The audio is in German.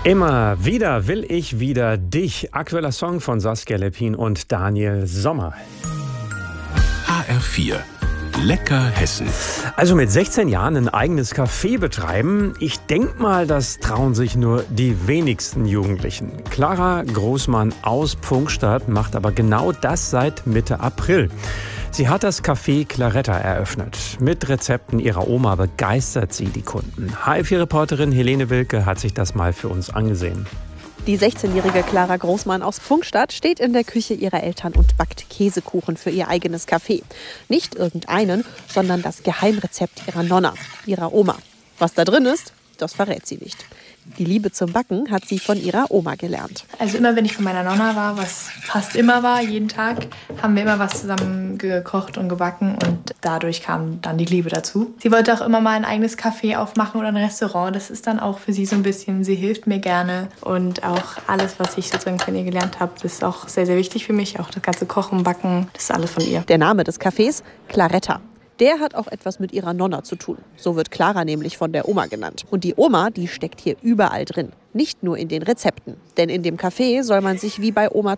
Immer wieder will ich wieder dich. Aktueller Song von Saskia Leppin und Daniel Sommer. HR4 Lecker Hessen. Also mit 16 Jahren ein eigenes Café betreiben, ich denke mal, das trauen sich nur die wenigsten Jugendlichen. Clara Großmann aus Pfungstadt macht aber genau das seit Mitte April. Sie hat das Café Claretta eröffnet. Mit Rezepten ihrer Oma begeistert sie die Kunden. HR4-Reporterin Helene Wilke hat sich das mal für uns angesehen. Die 16-jährige Clara Großmann aus Pfungstadt steht in der Küche ihrer Eltern und backt Käsekuchen für ihr eigenes Café. Nicht irgendeinen, sondern das Geheimrezept ihrer Nonna, ihrer Oma. Was da drin ist, das verrät sie nicht. Die Liebe zum Backen hat sie von ihrer Oma gelernt. Also immer, wenn ich von meiner Nonna war, was fast immer war, jeden Tag, haben wir immer was zusammen gekocht und gebacken und dadurch kam dann die Liebe dazu. Sie wollte auch immer mal ein eigenes Café aufmachen oder ein Restaurant. Das ist dann auch für sie so ein bisschen, sie hilft mir gerne und auch alles, was ich sozusagen von ihr gelernt habe, das ist auch sehr, sehr wichtig für mich. Auch das ganze Kochen, Backen, das ist alles von ihr. Der Name des Cafés, Claretta. Der hat auch etwas mit ihrer Nonna zu tun. So wird Clara nämlich von der Oma genannt. Und die Oma, die steckt hier überall drin. Nicht nur in den Rezepten. Denn in dem Café soll man sich wie bei Oma